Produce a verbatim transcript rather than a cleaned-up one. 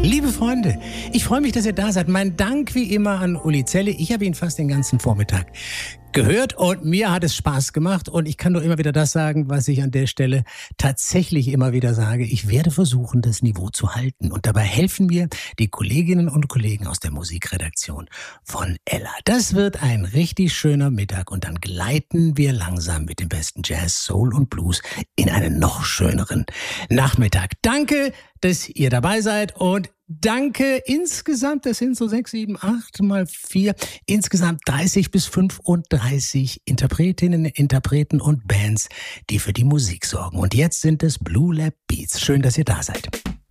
Liebe Freunde, ich freue mich, dass ihr da seid. Mein Dank wie immer an Uli Zelle. Ich habe ihn fast den ganzen Vormittag gehört und mir hat es Spaß gemacht und ich kann nur immer wieder das sagen, was ich an der Stelle tatsächlich immer wieder sage. Ich werde versuchen, das Niveau zu halten und dabei helfen mir die Kolleginnen und Kollegen aus der Musikredaktion von Ella. Das wird ein richtig schöner Mittag und dann gleiten wir langsam mit dem besten Jazz, Soul und Blues in einen noch schöneren Nachmittag. Danke, dass ihr dabei seid und danke insgesamt, das sind so sechs, sieben, acht mal vier, insgesamt dreißig bis fünfunddreißig Interpretinnen, Interpreten und Bands, die für die Musik sorgen. Und jetzt sind es Blue Lab Beats. Schön, dass ihr da seid.